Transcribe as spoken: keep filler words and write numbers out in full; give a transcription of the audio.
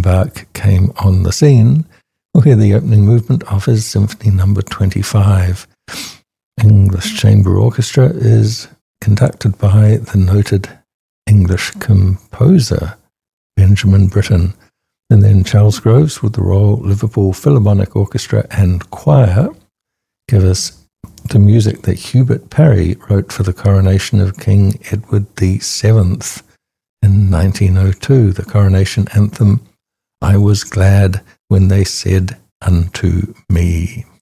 Bach came on the scene, we'll hear the opening movement of his Symphony Number twenty-five. English Chamber Orchestra is conducted by the noted English composer Benjamin Britten, and then Charles Groves with the Royal Liverpool Philharmonic Orchestra and Choir give us the music that Hubert Parry wrote for the coronation of King Edward the Seventh in nineteen oh two, the coronation anthem, I Was Glad When They Said Unto Me.